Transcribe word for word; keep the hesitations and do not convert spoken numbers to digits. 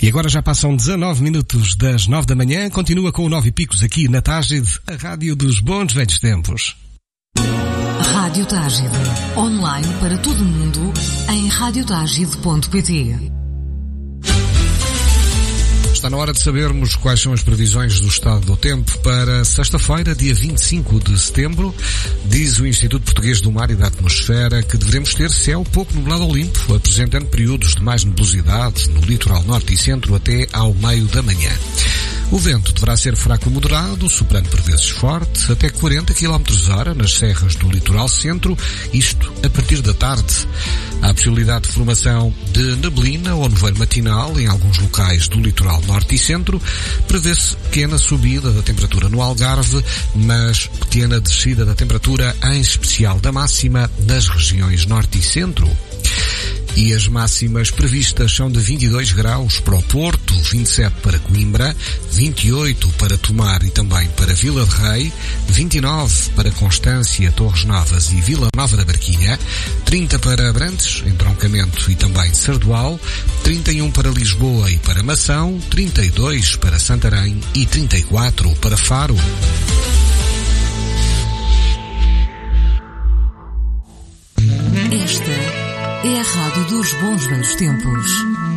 E agora já passam dezanove minutos das nove da manhã. Continua com o Nove Picos aqui na Tágide, a rádio dos bons velhos tempos. Rádio Tágide. Online para todo o mundo em rádio tágide ponto pt. Está na hora de sabermos quais são as previsões do estado do tempo para sexta-feira, dia vinte e cinco de setembro. Diz o Instituto Português do Mar e da Atmosfera que devemos ter céu pouco nublado ou limpo, apresentando períodos de mais nebulosidade no litoral norte e centro até ao meio da manhã. O vento deverá ser fraco ou moderado, soprando por vezes forte, até quarenta quilómetros hora nas serras do litoral centro, isto a partir da tarde. Há a possibilidade de formação de neblina ou nevoeiro matinal em alguns locais do litoral norte e centro. Prevê-se pequena subida da temperatura no Algarve, mas pequena descida da temperatura, em especial da máxima, nas regiões norte e centro. E as máximas previstas são de vinte e dois graus para o Porto, vinte e sete para Coimbra, vinte e oito para Tomar e também para Vila de Rei, vinte e nove para Constância, Torres Novas e Vila Nova da Barquinha, trinta para Abrantes, Entroncamento e também Sardual, trinta e um para Lisboa e para Mação, trinta e dois para Santarém e trinta e quatro para Faro. Esta é a rádio dos bons velhos tempos.